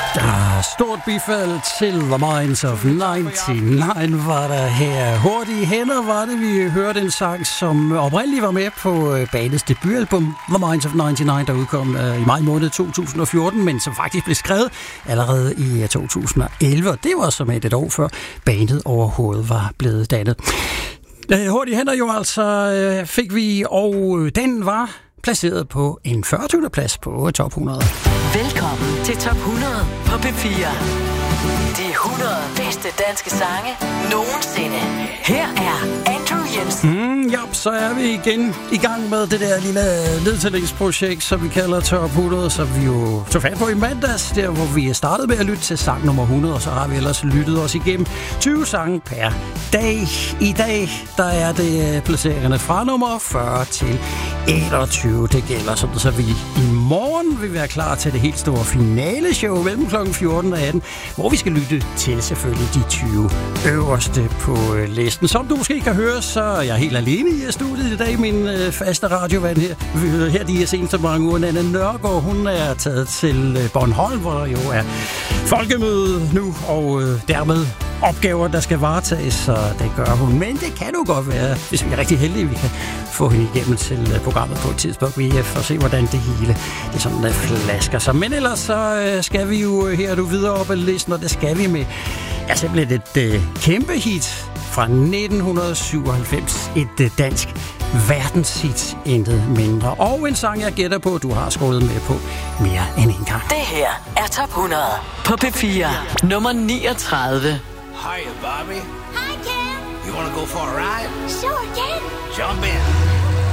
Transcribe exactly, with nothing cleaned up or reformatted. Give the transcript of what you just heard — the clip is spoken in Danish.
Ah, stort bifald til The Minds of nioghalvfems var der her. Hurtige hænder var det, vi hørte en sang, som oprindeligt var med på bandets debutalbum The Minds of nioghalvfems, der udkom uh, i maj måned to tusind og fjorten, men som faktisk blev skrevet allerede i to tusind og elleve, og det var som et, et år før bandet overhovedet var blevet dannet. Uh, hurtige hænder jo altså uh, fik vi, og den var placeret på en fyrretyvende plads på top hundrede. Velkommen til top hundrede på P fire. De hundrede bedste danske sange nogensinde. Her er Andrew Jensen. Mm, ja, så er vi igen i gang med det der lille nedtællingsprojekt, som vi kalder top hundrede, som vi jo tog fat på i mandags, der hvor vi startede med at lytte til sang nummer hundrede, og så har vi ellers lyttet os igennem tyve sange per dag. I dag, der er det placeringerne fra nummer fyrre til enogtyve. Det gælder sådan, så vi i morgen vil være klar til det helt store finaleshow mellem klokken fjorten og atten, hvor vi skal lytte til selvfølgelig de tyve øverste på listen. Som du måske kan høre, så er jeg helt alene i studiet i dag. Min øh, faste radiovand her, her de her seneste mange uger, Nanna Nørgaard, hun er taget til Bornholm, hvor der jo er folkemøde nu, og øh, dermed opgaver, der skal varetages, så det gør hun. Men det kan jo godt være, hvis vi er rigtig heldige, vi kan få hende igennem til programmet på et tidspunkt. Vi får se, hvordan det hele det sådan, der flasker sig. Men ellers så skal vi jo her du videre op ad listen, og det skal vi med ja, simpelthen et øh, kæmpe hit fra nitten syvoghalvfems. Et øh, dansk verdenshit, intet mindre. Og en sang, jeg gætter på, du har skålet med på mere end en gang. Det her er top hundrede på P fire. Nummer niogtredive. Hiya, Bobby. Hi, Ken. You want to go for a ride? Sure, Ken. Jump in.